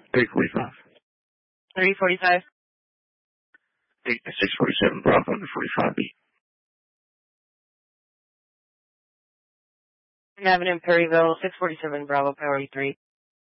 345. 345. 647 Bravo under 45B. Avenue, Perryville, 647 Bravo, Priority 3.